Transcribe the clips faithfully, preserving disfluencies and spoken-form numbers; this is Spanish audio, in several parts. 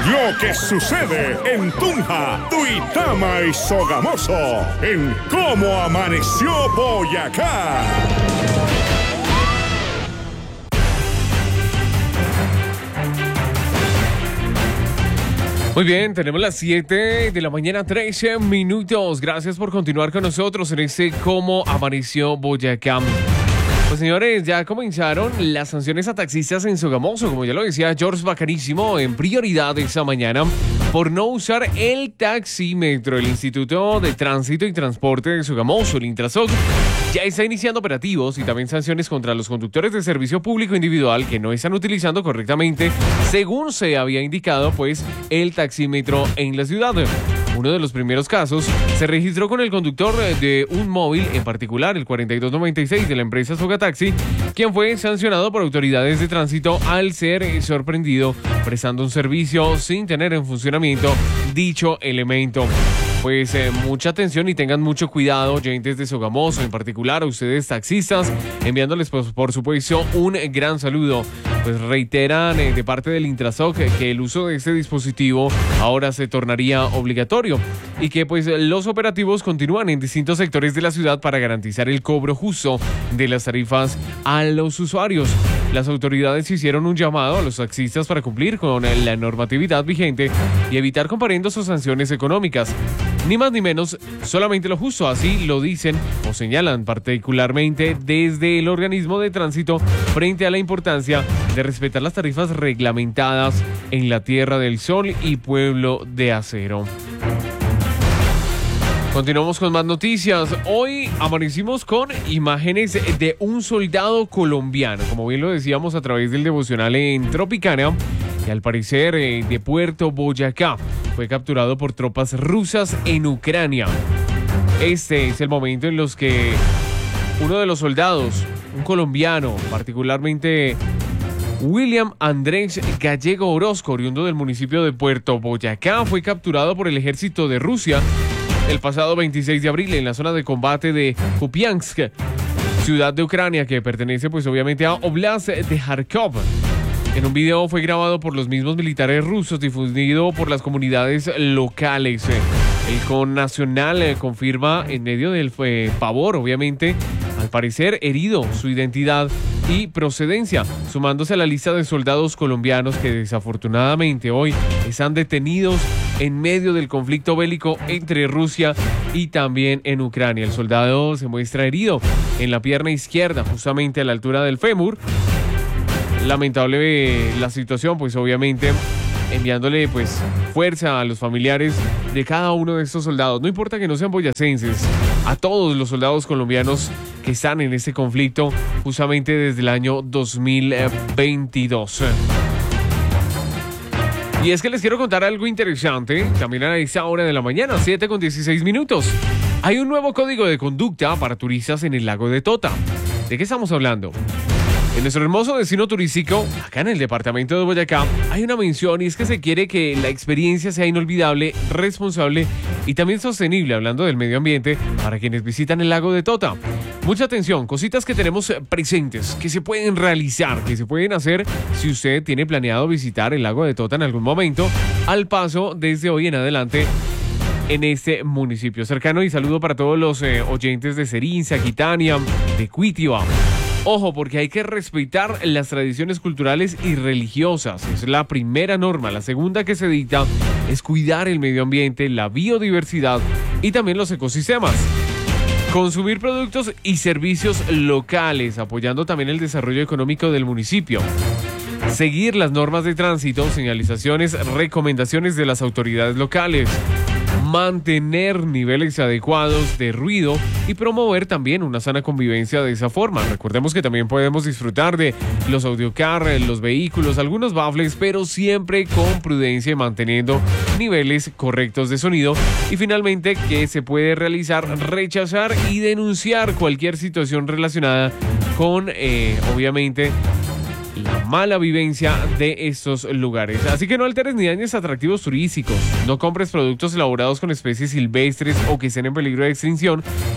Lo que sucede en Tunja, Duitama y Sogamoso, en Cómo Amaneció Boyacá. Muy bien, tenemos las siete de la mañana, trece minutos. Gracias por continuar con nosotros en este Cómo Amaneció Boyacá. Pues señores, ya comenzaron las sanciones a taxistas en Sogamoso, como ya lo decía George Bacanísimo, en prioridad esta mañana, por no usar el taxímetro. El Instituto de Tránsito y Transporte de Sogamoso, el Intrasoc, ya está iniciando operativos y también sanciones contra los conductores de servicio público individual que no están utilizando correctamente, según se había indicado, pues, el taxímetro en la ciudad. Uno de los primeros casos se registró con el conductor de un móvil, en particular el cuarenta y dos noventa y seis de la empresa Sogataxi, quien fue sancionado por autoridades de tránsito al ser sorprendido prestando un servicio sin tener en funcionamiento dicho elemento. Pues eh, mucha atención y tengan mucho cuidado, oyentes de Sogamoso, en particular a ustedes taxistas, enviándoles pues, por supuesto un gran saludo. Pues reiteran eh, de parte del Intrasoc que, que el uso de este dispositivo ahora se tornaría obligatorio y que pues los operativos continúan en distintos sectores de la ciudad para garantizar el cobro justo de las tarifas a los usuarios. Las autoridades hicieron un llamado a los taxistas para cumplir con la normatividad vigente y evitar comparendos o sanciones económicas. Ni más ni menos, solamente lo justo, así lo dicen o señalan particularmente desde el organismo de tránsito frente a la importancia de respetar las tarifas reglamentadas en la Tierra del Sol y Pueblo de Acero. Continuamos con más noticias. Hoy amanecimos con imágenes de un soldado colombiano, como bien lo decíamos a través del devocional en Tropicana, que al parecer eh, de Puerto Boyacá fue capturado por tropas rusas en Ucrania. Este es el momento en los que uno de los soldados, un colombiano, particularmente William Andrés Gallego Orozco, oriundo del municipio de Puerto Boyacá, fue capturado por el ejército de Rusia el pasado veintiséis de abril en la zona de combate de Kupiansk, ciudad de Ucrania que pertenece pues obviamente a Oblast de Kharkov. En un video fue grabado por los mismos militares rusos, difundido por las comunidades locales. El connacional eh, confirma en medio del eh, pavor, obviamente, al parecer herido, su identidad y procedencia, sumándose a la lista de soldados colombianos que desafortunadamente hoy están detenidos en medio del conflicto bélico entre Rusia y también en Ucrania. El soldado se muestra herido en la pierna izquierda, justamente a la altura del fémur. Lamentable la situación, pues obviamente enviándole pues fuerza a los familiares de cada uno de estos soldados. No importa que no sean boyacenses, a todos los soldados colombianos que están en este conflicto justamente desde el año dos mil veintidós. Y es que les quiero contar algo interesante, también a esa hora de la mañana, siete con dieciséis minutos. Hay un nuevo código de conducta para turistas en el lago de Tota. ¿De qué estamos hablando? En nuestro hermoso destino turístico, acá en el departamento de Boyacá, hay una mención y es que se quiere que la experiencia sea inolvidable, responsable y también sostenible, hablando del medio ambiente, para quienes visitan el lago de Tota. Mucha atención, cositas que tenemos presentes, que se pueden realizar, que se pueden hacer si usted tiene planeado visitar el lago de Tota en algún momento, al paso desde hoy en adelante en este municipio cercano. Y saludo para todos los eh, oyentes de Cerinza, Aquitania, de Cuitiba. Ojo, porque hay que respetar las tradiciones culturales y religiosas. Es la primera norma. La segunda que se dicta es cuidar el medio ambiente, la biodiversidad y también los ecosistemas. Consumir productos y servicios locales, apoyando también el desarrollo económico del municipio. Seguir las normas de tránsito, señalizaciones, recomendaciones de las autoridades locales. Mantener niveles adecuados de ruido y promover también una sana convivencia de esa forma. Recordemos que también podemos disfrutar de los audiocar, los vehículos, algunos baffles, pero siempre con prudencia y manteniendo niveles correctos de sonido. Y finalmente, que se puede realizar, rechazar y denunciar cualquier situación relacionada con, eh, obviamente, la mala vivencia de estos lugares. Así que no alteres ni dañes atractivos turísticos, no compres productos elaborados con especies silvestres o que estén en peligro de extinción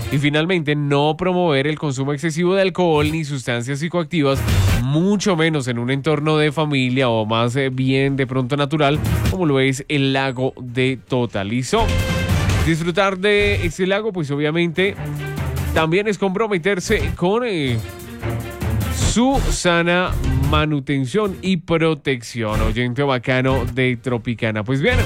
Y finalmente, no promover el consumo excesivo de alcohol ni sustancias psicoactivas, mucho menos en un entorno de familia o más bien de pronto natural, como lo es el lago de Totalizó. Disfrutar de este lago, pues obviamente también es comprometerse con eh, su sana manutención y protección. Oyente bacano de Tropicana. Pues bien,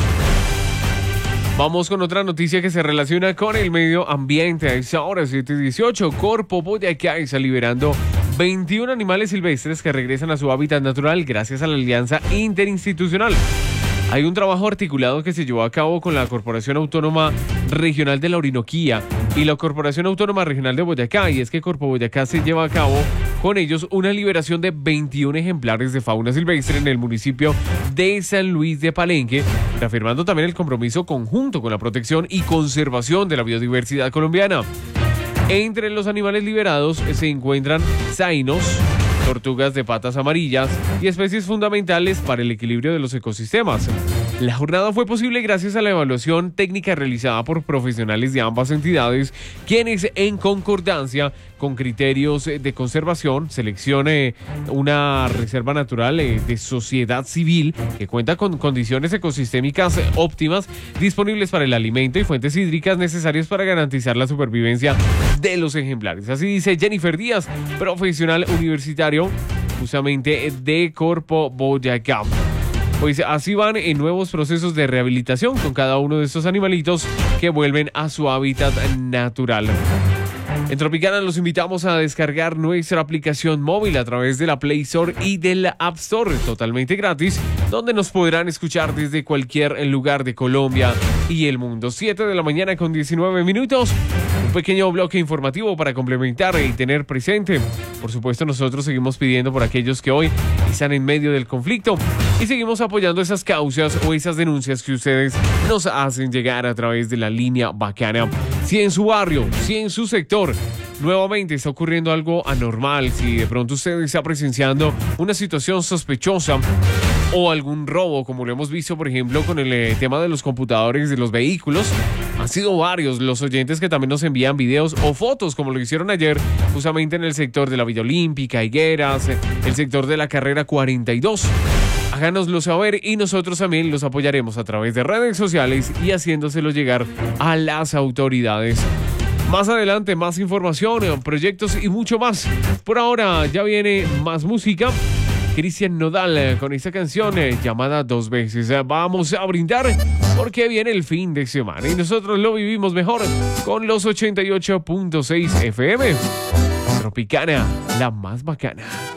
vamos con otra noticia que se relaciona con el medio ambiente. A esa hora, siete dieciocho, Corpo Boyacá está liberando veintiún animales silvestres que regresan a su hábitat natural gracias a la alianza interinstitucional. Hay un trabajo articulado que se llevó a cabo con la Corporación Autónoma Regional de la Orinoquía y la Corporación Autónoma Regional de Boyacá, y es que Corpo Boyacá se lleva a cabo con ellos una liberación de veintiún ejemplares de fauna silvestre en el municipio de San Luis de Palenque, reafirmando también el compromiso conjunto con la protección y conservación de la biodiversidad colombiana. Entre los animales liberados se encuentran zainos, tortugas de patas amarillas y especies fundamentales para el equilibrio de los ecosistemas. La jornada fue posible gracias a la evaluación técnica realizada por profesionales de ambas entidades, quienes en concordancia con criterios de conservación seleccione una reserva natural de sociedad civil que cuenta con condiciones ecosistémicas óptimas, disponibles para el alimento y fuentes hídricas necesarias para garantizar la supervivencia de los ejemplares. Así dice Jennifer Díaz, profesional universitario justamente de Corpo Boyacá. Pues así van en nuevos procesos de rehabilitación con cada uno de estos animalitos que vuelven a su hábitat natural. En Tropicana los invitamos a descargar nuestra aplicación móvil a través de la Play Store y de la App Store, totalmente gratis, donde nos podrán escuchar desde cualquier lugar de Colombia y el mundo. siete de la mañana con diecinueve minutos. Un pequeño bloque informativo para complementar y tener presente. Por supuesto, nosotros seguimos pidiendo por aquellos que hoy están en medio del conflicto y seguimos apoyando esas causas o esas denuncias que ustedes nos hacen llegar a través de la línea bacana. Si en su barrio, si en su sector nuevamente está ocurriendo algo anormal, si de pronto usted está presenciando una situación sospechosa o algún robo, como lo hemos visto por ejemplo con el eh, tema de los computadores de los vehículos, han sido varios los oyentes que también nos envían videos o fotos, como lo hicieron ayer justamente en el sector de la Villa Olímpica, Higueras, el sector de la carrera cuarenta y dos. Háganoslo saber y nosotros también los apoyaremos a través de redes sociales y haciéndoselo llegar a las autoridades. Más adelante, más información, proyectos y mucho más. Por ahora ya viene más música. Cristian Nodal con esta canción eh, llamada Dos Veces. Vamos a brindar porque viene el fin de semana y nosotros lo vivimos mejor con los ochenta y ocho punto seis F M. Tropicana, la más bacana.